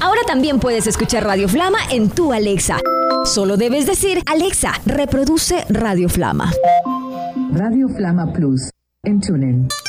Ahora también puedes escuchar Radio Flama en tu Alexa. Solo debes decir: Alexa, reproduce Radio Flama. Radio Flama Plus en TuneIn.